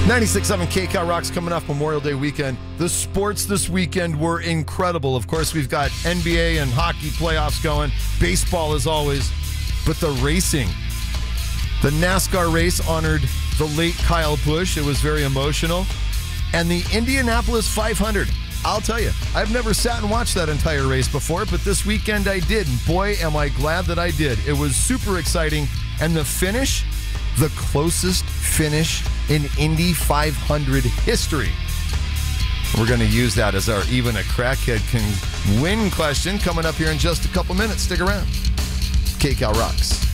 96.7 KCal Rocks coming off Memorial Day weekend. The sports this weekend were incredible. Of course, we've got NBA and hockey playoffs going. Baseball as always. But the racing. The NASCAR race honored the late Kyle Busch. It was very emotional. And the Indianapolis 500. I'll tell you, I've never sat and watched that entire race before, but this weekend I did. And boy, am I glad that I did. It was super exciting. And the finish, the closest finish in Indy 500 history. We're going to use that as our even a crackhead can win question coming up here in just a couple minutes. Stick around. KCal Rocks.